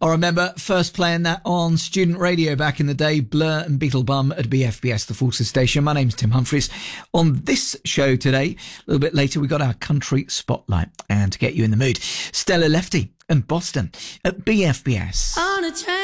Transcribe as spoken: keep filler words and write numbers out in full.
I remember first playing that on student radio back in the day, Blur and Beetlebum at B F B S, the Forces Station. My name's Tim Humphries. On this show today, a little bit later, we got our country spotlight. And to get you in the mood, Stella Lefty and Boston at B F B S. On a train.